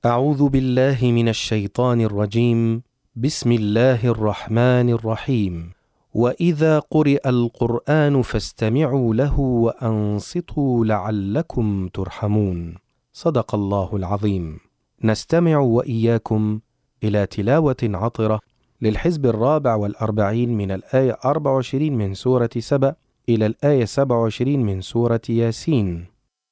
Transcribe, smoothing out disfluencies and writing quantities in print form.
أعوذ بالله من الشيطان الرجيم. بسم الله الرحمن الرحيم. وإذا قرئ القرآن فاستمعوا له وأنصتوا لعلكم ترحمون. صدق الله العظيم. نستمع وإياكم إلى تلاوة عطرة للحزب 44 من الآية 24 من سورة سبأ إلى الآية 27 من سورة ياسين.